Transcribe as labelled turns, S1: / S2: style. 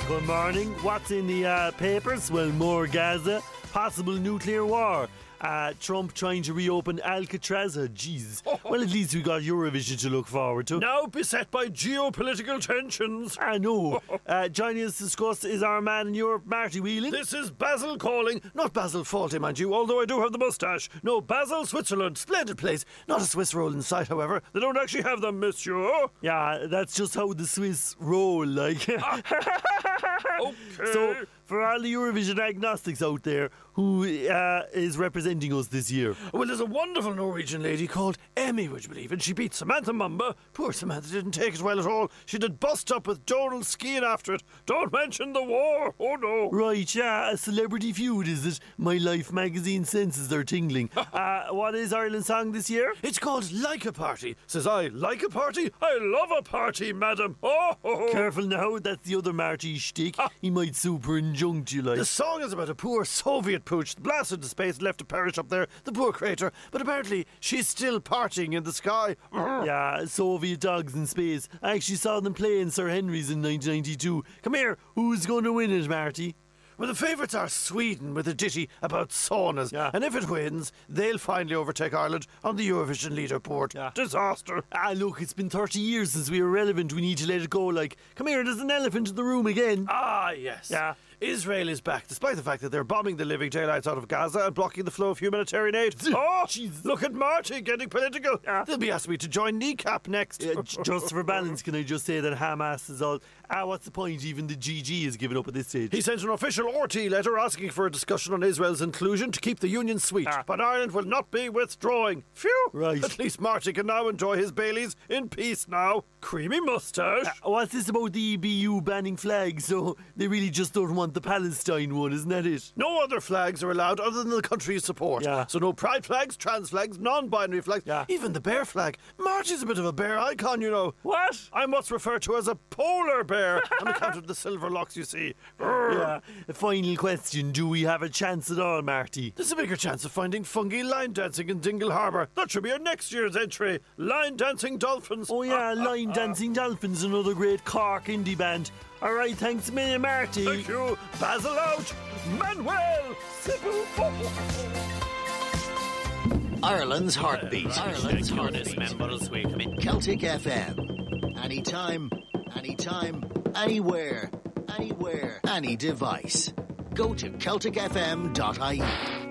S1: Good morning. What's in the papers? Well, more Gaza, possible nuclear war. Trump trying to reopen Alcatraz. Jeez. Well, at least we got Eurovision to look forward to.
S2: Now beset by geopolitical tensions.
S1: I know. Joining us to discuss is our man in Europe, Marty Whelan.
S2: This is Basel calling. Not Basel Faulty, mind you, although I do have the moustache. No, Basel, Switzerland. Splendid place. Not a Swiss roll in sight, however. They don't actually have them, monsieur.
S1: Yeah, that's just how the Swiss roll, like.
S2: Okay.
S1: So, for all the Eurovision agnostics out there, who is representing us this year?
S2: Well, there's a wonderful Norwegian lady called Emmy, would you believe, and she beat Samantha Mumba. Poor Samantha didn't take it well at all. She did bust up with Donald skiing after it. Don't mention the war. Oh, no.
S1: Right, yeah, a celebrity feud, is it? My Life magazine senses are tingling. What is Ireland's song this year?
S2: It's called Like a Party. Says I, like a party? I love a party, madam. Oh.
S1: Careful now, that's the other Marty shtick. He might super injunct you, like.
S2: The song is about a poor Soviet pooch blasted into space and left to perish up there, the poor crater, but apparently she's still partying in the sky.
S1: Yeah, Soviet dogs in space. I actually saw them play in Sir Henry's in 1992. Come here, who's going to win it, Marty?
S2: Well, the favourites are Sweden with a ditty about saunas.
S1: Yeah.
S2: And if it wins, they'll finally overtake Ireland on the Eurovision leaderboard.
S1: Yeah.
S2: Disaster.
S1: Look, it's been 30 years since we were relevant. We need to let it go, like. Come here, there's an elephant in the room again.
S2: Yes.
S1: Yeah.
S2: Israel is back, despite the fact that they're bombing the living daylights out of Gaza and blocking the flow of humanitarian aid.
S1: Jeez.
S2: Look at Marty getting political.
S1: Yeah.
S2: They'll be asking me to join Kneecap next.
S1: Just for balance, can I just say that Hamas is all... what's the point? Even the GG is giving up at this stage.
S2: He sent an official RT letter asking for a discussion on Israel's inclusion to keep the union sweet. But Ireland will not be withdrawing. Phew!
S1: Right.
S2: At least Marty can now enjoy his Baileys in peace now. Creamy moustache.
S1: What's this about the EBU banning flags? So they really just don't want the Palestine one, isn't that it?
S2: No other flags are allowed other than the country you support.
S1: Yeah.
S2: So no pride flags, trans flags, non-binary flags, even the bear flag. Marty's a bit of a bear icon, you know.
S1: What?
S2: I'm what's referred to as a polar bear on account of the silver locks you see.
S1: Yeah. A final question. Do we have a chance at all, Marty?
S2: There's a bigger chance of finding fungi line dancing in Dingle Harbour. That should be our next year's entry. Line dancing dolphins.
S1: Oh yeah, Line Dancing Dolphins, another great Cork indie band. Alright, thanks a million, Marty.
S2: Thank you. Basil out. Manuel.
S3: Ireland's Heartbeat. Ireland's Heartbeat. Members we come in Celtic FM. Anytime, anywhere, any device. Go to CelticFM.ie.